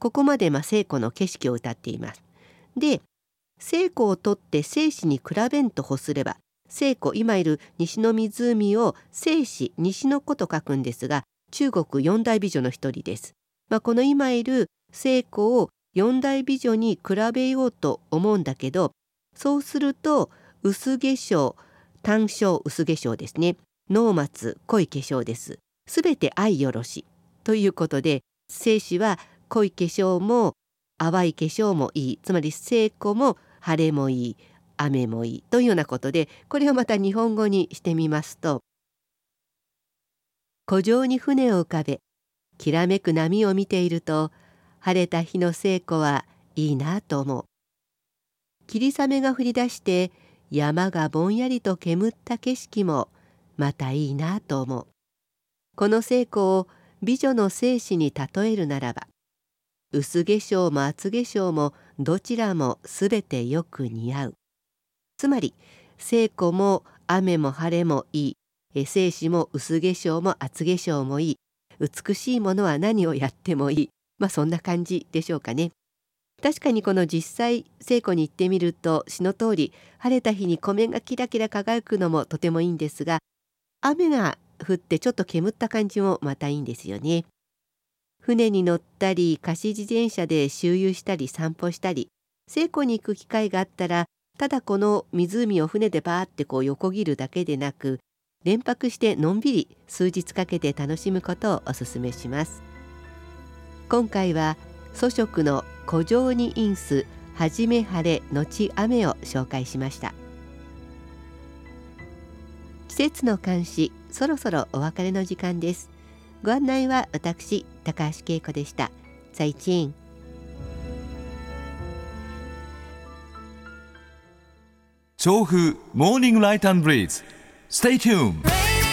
ここまで西湖の景色を歌っています。で、西湖を取って西市に比べんと欲すれば、西湖、今いる西の湖を西市、西の湖と書くんですが、中国四大美女の一人です。この今いる西湖を四大美女に比べようと思うんだけど、そうすると薄化粧、単粧薄化粧ですね。濃末濃い化粧です。すべて愛よろしということで、西市は濃い化粧も淡い化粧もいい、つまり西湖も晴れもいい、雨もいいというようなことで、これをまた日本語にしてみますと、湖上に船を浮かべ、きらめく波を見ていると、晴れた日の西湖はいいなと思う。霧雨が降り出して山がぼんやりと煙った景色もまたいいなと思う。この西湖を美女の西市に例えるならば、薄化粧も厚化粧もどちらもすべてよく似合う。つまり西湖も雨も晴れもいい、西市も薄化粧も厚化粧もいい、美しいものは何をやってもいい、そんな感じでしょうかね。確かにこの実際西湖に行ってみると、詩の通り晴れた日に湖面がキラキラ輝くのもとてもいいんですが、雨が降ってちょっと煙った感じもまたいいんですよね。船に乗ったり貸し自転車で周遊したり散歩したり、西湖に行く機会があったら、ただこの湖を船でバーって横切るだけでなく、連泊してのんびり数日かけて楽しむことをお勧めします。今回は祖食の湖上に因すはじめ晴れ後雨を紹介しました。季節の監視、そろそろお別れの時間です。ご案内は私、高橋恵子でした。再见。 調布モーニングライト&ブリーズ。Stay tuned。